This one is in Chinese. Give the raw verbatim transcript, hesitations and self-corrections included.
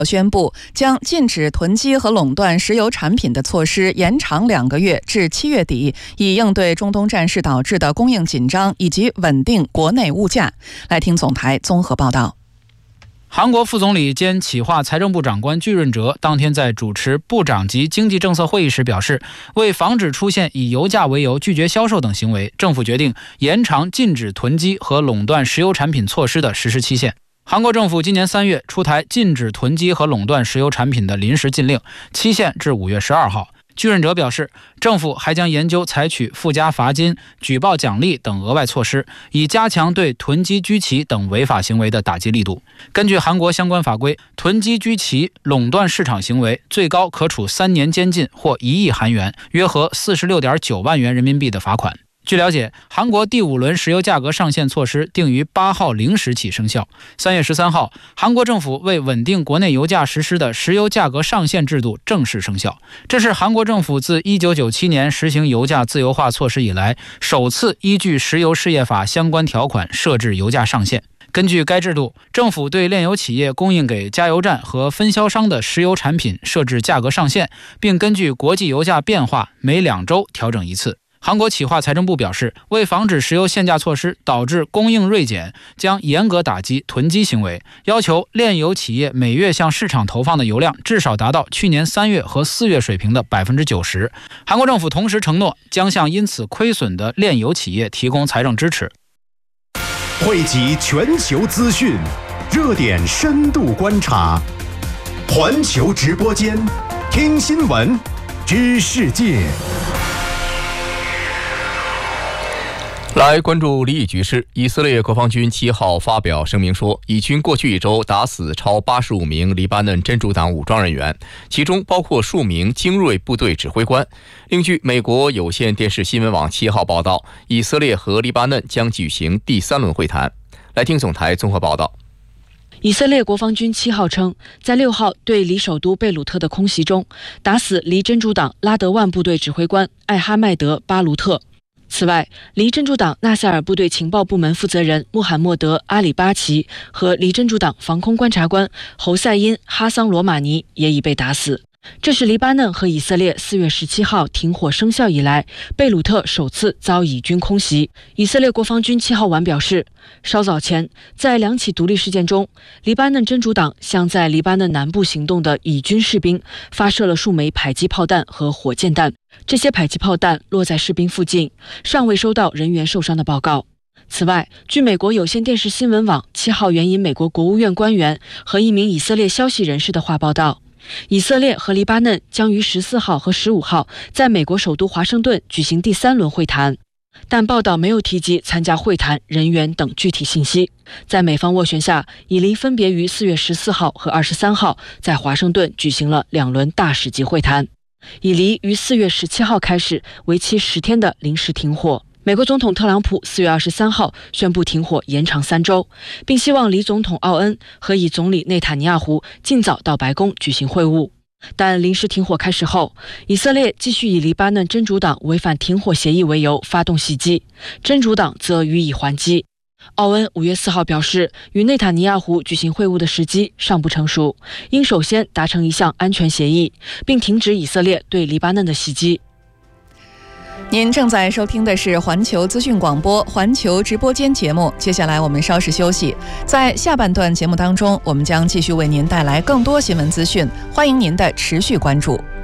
宣布将禁止囤积和垄断石油产品的措施延长两个月至七月底，以应对中东战事导致的供应紧张以及稳定国内物价。来听总台综合报道。 韩国副总理兼企划财政部长官具润哲当天在主持部长级经济政策会议时表示，为防止出现以油价为由拒绝销售等行为，政府决定延长禁止囤积和垄断石油产品措施的实施期限。韩国政府今年三月出台禁止囤积和垄断石油产品的临时禁令，期限至五月十二号。具润哲表示，政府还将研究采取附加罚金、举报奖励等额外措施，以加强对囤积居奇等违法行为的打击力度。根据韩国相关法规，囤积居奇、垄断市场行为最高可处三年监禁或一亿韩元，约合四十六点九万元人民币的罚款。据了解，韩国第五轮石油价格上限措施定于八号零时起生效。三月十三号，韩国政府为稳定国内油价实施的石油价格上限制度正式生效。这是韩国政府自一九九七年实行油价自由化措施以来，首次依据石油事业法相关条款设置油价上限。根据该制度，政府对炼油企业供应给加油站和分销商的石油产品设置价格上限，并根据国际油价变化每两周调整一次。韩国企划财政部表示，为防止石油限价措施导致供应锐减，将严格打击囤积行为，要求炼油企业每月向市场投放的油量至少达到去年三月和四月水平的百分之九十。韩国政府同时承诺将向因此亏损的炼油企业提供财政支持。 汇集全球资讯，热点深度观察，环球直播间，听新闻，知世界。 来关注离异局势。以色列国防军七号发表声明说，以军过去一周打死超八十五名黎巴嫩真主党武装人员，其中包括数名精锐部队指挥官。另据美国有线电视新闻网七号报道，以色列和黎巴嫩将举行第三轮会谈。来听总台综合报道。 以色列国防军七号称，在六号对离首都贝鲁特的空袭中，打死离真主党拉德万部队指挥官艾哈迈德·巴卢特。此外，离真主党纳赛尔部队情报部门负责人穆罕默德·阿里巴奇和离真主党防空观察官侯赛因·哈桑罗马尼也已被打死。这是黎巴嫩和以色列四月十七号停火生效以来，贝鲁特首次遭以军空袭。以色列国防军七号晚表示，稍早前，在两起独立事件中，黎巴嫩真主党向在黎巴嫩南部行动的以军士兵发射了数枚迫击炮弹和火箭弹，这些迫击炮弹落在士兵附近，尚未收到人员受伤的报告。此外，据美国有线电视新闻网七号援引美国国务院官员和一名以色列消息人士的话报道，以色列和黎巴嫩将于十四号和十五号在美国首都华盛顿举行第三轮会谈，但报道没有提及参加会谈人员等具体信息。在美方斡旋下，以黎分别于四月十四号和二十三号在华盛顿举行了两轮大使级会谈。以黎于四月十七号开始为期十天的临时停火。美国总统特朗普四月二十三号宣布停火延长三周，并希望黎总统奥恩和以总理内塔尼亚胡尽早到白宫举行会晤。但临时停火开始后，以色列继续以黎巴嫩真主党违反停火协议为由发动袭击，真主党则予以还击。奥恩五月四号表示，与内塔尼亚胡举行会晤的时机尚不成熟，应首先达成一项安全协议，并停止以色列对黎巴嫩的袭击。 您正在收听的是环球资讯广播环球直播间节目，接下来我们稍事休息，在下半段节目当中，我们将继续为您带来更多新闻资讯，欢迎您的持续关注。